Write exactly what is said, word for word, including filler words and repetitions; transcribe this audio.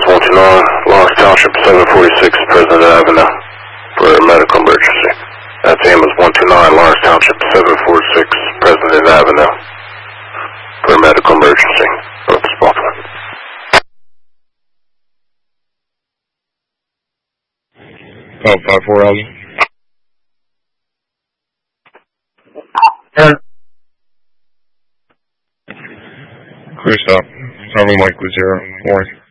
ambulance one two nine, Lawrence Township, seven forty-six, President Avenue, for a medical emergency. That's ambulance one two nine, Lawrence Township, seven forty-six, President Avenue, for a medical emergency. Oops, Buffalo. Oh, five four Alvin. Aaron. Clear stop. Seven Mike with zero. Warning.